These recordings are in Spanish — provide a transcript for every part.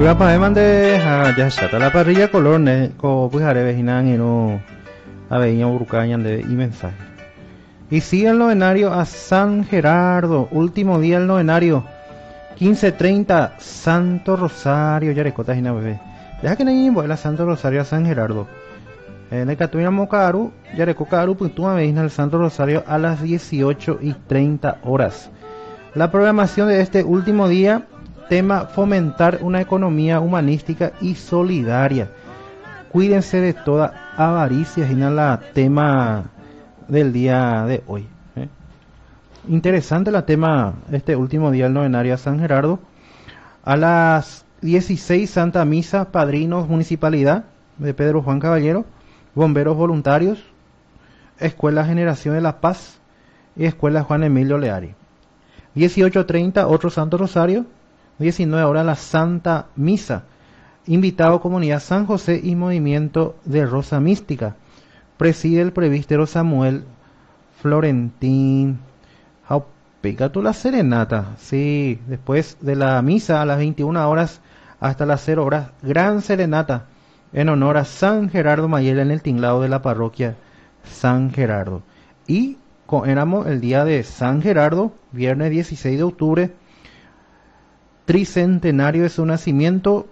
Gapa mande ya chata la parrilla color ne ko pujare vejina no aveña burcaña de y mensaje. Y sigue el novenario a San Gerardo, último día del novenario, 15:30, Santo Rosario, Yarecota Gina bebé. Deja que nadie vuela Santo Rosario a San Gerardo. En el Catuina Mocaru, Yareco Caru, puntúa vejina el Santo Rosario a las 18:30 horas. La programación de este último día, tema: fomentar una economía humanística y solidaria. Cuídense de toda avaricia, es la tema del día de hoy. Interesante la tema, este último día del novenario a San Gerardo. A las 16, Santa Misa, padrinos, municipalidad de Pedro Juan Caballero, bomberos voluntarios, Escuela Generación de la Paz y Escuela Juan Emilio Leari. 18:30, otro Santo Rosario. 19 horas la Santa Misa. Invitado Comunidad San José y Movimiento de Rosa Mística. Preside el presbítero Samuel Florentín. Pica tú la serenata. Sí, después de la misa a las 21 horas hasta las 0 horas, gran serenata en honor a San Gerardo Mayela en el tinglado de la parroquia San Gerardo. Y éramos el día de San Gerardo, viernes 16 de octubre, tricentenario de su nacimiento,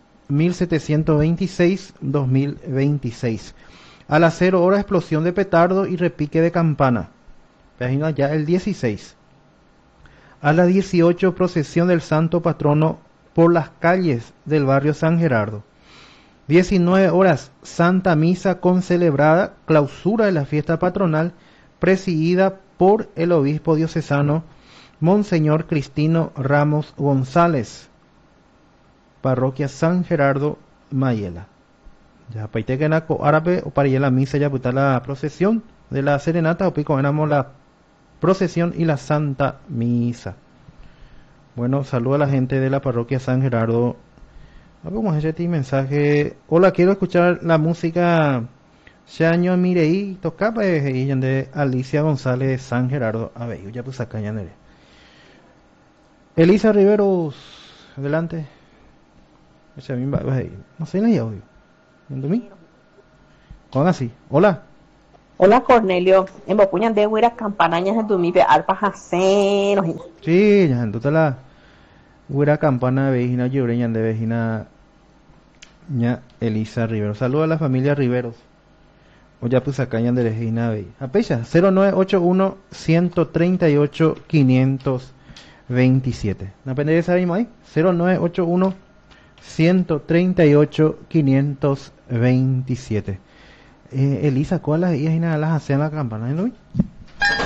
1726-2026. A las 0 horas, explosión de petardo y repique de campana. Página ya el 16. A las 18, procesión del santo patrono por las calles del barrio San Gerardo. 19 horas, Santa Misa con celebrada clausura de la fiesta patronal, presidida por el obispo diocesano Monseñor Cristino Ramos González, parroquia San Gerardo Mayela. Ya paite que naco árabe o para ir a la misa ya puta la procesión de la serenata o pico éramos la procesión y la Santa Misa. Bueno, saludo a la gente de la parroquia San Gerardo. Vamos a este mensaje. Hola, quiero escuchar la música Xaño Mirei tocaba de Alicia González de San Gerardo. A ver, yo ya puse acá ya nere. Elisa Riveros, adelante. No sé ni audio. ¿Entendí? Con así. Hola. Hola Cornelio, en Bopuñan de Huira campanañas en tu mipe alpa jaceno. Sí, ya entonces la Huira campana vejina lloreña de vejina ña Elisa Rivero. Saludos a la familia Riveros. O ya pues acá ya de vejina ve. Apecha 0981 138 527. ¿No aprendes esa misma ahí? 0981 138 527. Elisa, ¿cuál es las hacen la campana? ¿No?